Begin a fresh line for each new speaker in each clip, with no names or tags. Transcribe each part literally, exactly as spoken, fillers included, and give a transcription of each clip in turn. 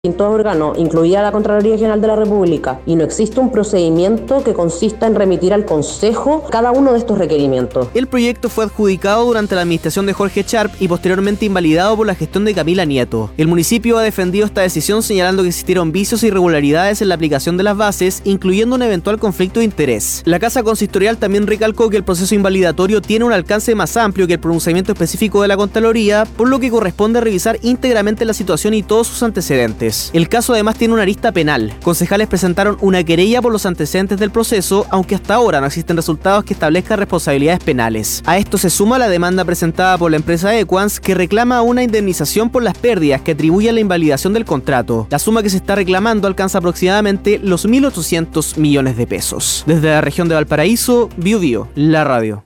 distintos órganos, incluida la Contraloría General de la República, y no existe un procedimiento que consista en remitir al Consejo cada uno de estos requerimientos.
El proyecto fue adjudicado durante la administración de Jorge Sharp y posteriormente invalidado por la gestión de Camila Nieto. El municipio ha defendido esta decisión señalando que existieron vicios e irregularidades en la aplicación de las bases, incluyendo un eventual conflicto de interés. La Casa Consistorial también recalcó que el proceso invalidatorio tiene un alcance más amplio que el pronunciamiento específico de la Contraloría, por lo que corresponde revisar íntegramente la situación y todos sus antecedentes. El caso además tiene una arista penal. Concejales presentaron una querella por los antecedentes del proceso, aunque hasta ahora no existen resultados que establezcan responsabilidades penales. A esto se suma la demanda presentada por la empresa Equans, que reclama una indemnización por las pérdidas que atribuye a la invalidación del contrato. La suma que se está reclamando alcanza aproximadamente los mil ochocientos millones de pesos. Desde la región de Valparaíso, Bio Bio, la radio.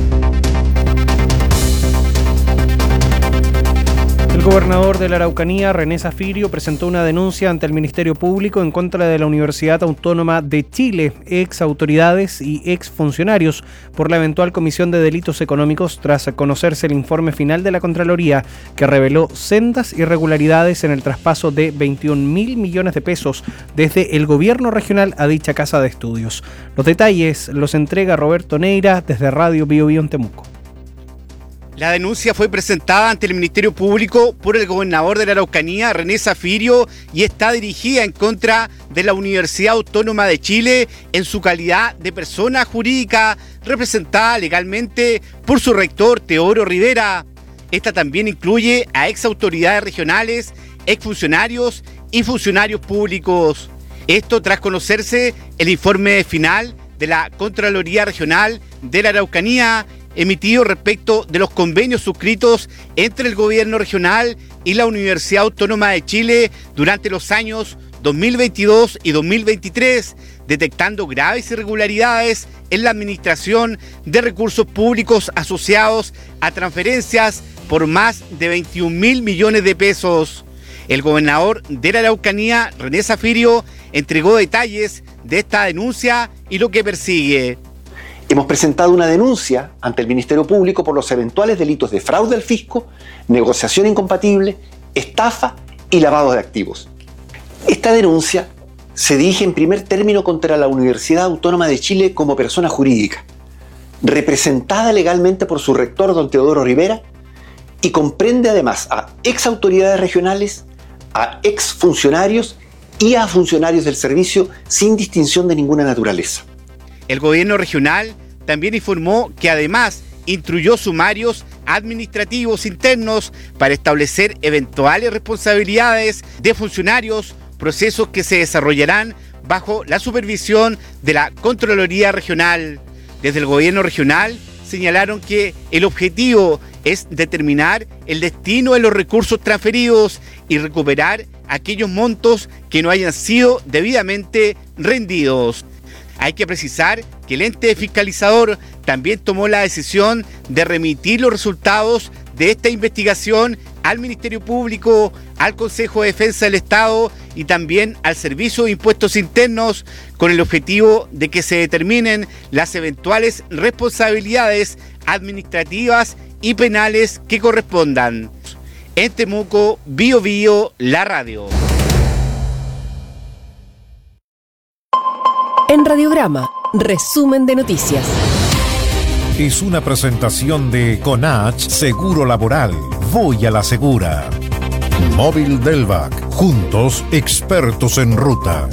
El gobernador de la Araucanía, René Zafirio, presentó una denuncia ante el Ministerio Público en contra de la Universidad Autónoma de Chile, ex autoridades y ex funcionarios, por la eventual comisión de delitos económicos tras conocerse el informe final de la Contraloría, que reveló sendas irregularidades en el traspaso de veintiún mil millones de pesos desde el gobierno regional a dicha casa de estudios. Los detalles los entrega Roberto Neira desde Radio Bio Bio en Temuco.
La denuncia fue presentada ante el Ministerio Público por el gobernador de la Araucanía, René Zafirio, y está dirigida en contra de la Universidad Autónoma de Chile en su calidad de persona jurídica representada legalmente por su rector, Teodoro Rivera. Esta también incluye a ex autoridades regionales, ex funcionarios y funcionarios públicos. Esto tras conocerse el informe final de la Contraloría Regional de la Araucanía, emitido respecto de los convenios suscritos entre el gobierno regional y la Universidad Autónoma de Chile durante los años dos mil veintidós y dos mil veintitrés, detectando graves irregularidades en la administración de recursos públicos asociados a transferencias por más de veintiún mil millones de pesos. El gobernador de la Araucanía, René Zafirio, entregó detalles de esta denuncia y lo que persigue.
Hemos presentado una denuncia ante el Ministerio Público por los eventuales delitos de fraude al fisco, negociación incompatible, estafa y lavado de activos. Esta denuncia se dirige en primer término contra la Universidad Autónoma de Chile como persona jurídica, representada legalmente por su rector, don Teodoro Rivera, y comprende además a ex autoridades regionales, a ex funcionarios y a funcionarios del servicio sin distinción de ninguna naturaleza.
El gobierno regional también informó que además instruyó sumarios administrativos internos para establecer eventuales responsabilidades de funcionarios, procesos que se desarrollarán bajo la supervisión de la Contraloría Regional. Desde el gobierno regional señalaron que el objetivo es determinar el destino de los recursos transferidos y recuperar aquellos montos que no hayan sido debidamente rendidos. Hay que precisar que el ente fiscalizador también tomó la decisión de remitir los resultados de esta investigación al Ministerio Público, al Consejo de Defensa del Estado y también al Servicio de Impuestos Internos, con el objetivo de que se determinen las eventuales responsabilidades administrativas y penales que correspondan. En Temuco, Bio Bio, la radio.
En Radiograma, resumen de noticias.
Es una presentación de Conach Seguro Laboral. Voy a la segura. Móvil Delvac. Juntos, expertos en ruta.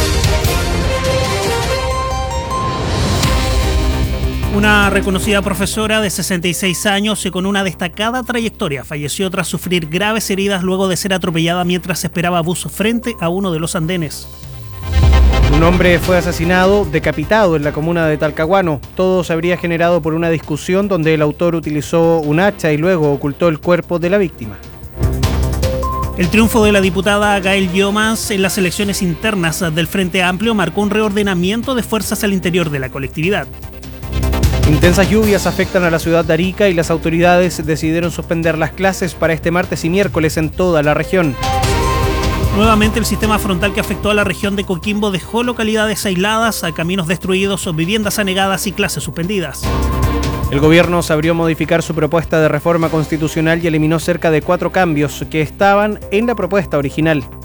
Una reconocida profesora de sesenta y seis años y con una destacada trayectoria falleció tras sufrir graves heridas luego de ser atropellada mientras esperaba bus frente a uno de los andenes.
Un hombre fue asesinado, decapitado en la comuna de Talcahuano. Todo se habría generado por una discusión donde el autor utilizó un hacha y luego ocultó el cuerpo de la víctima.
El triunfo de la diputada Gael Llomas en las elecciones internas del Frente Amplio marcó un reordenamiento de fuerzas al interior de la colectividad.
Intensas lluvias afectan a la ciudad de Arica y las autoridades decidieron suspender las clases para este martes y miércoles en toda la región.
Nuevamente el sistema frontal que afectó a la región de Coquimbo dejó localidades aisladas, a caminos destruidos, viviendas anegadas y clases suspendidas.
El gobierno sabió modificar su propuesta de reforma constitucional y eliminó cerca de cuatro cambios que estaban en la propuesta original.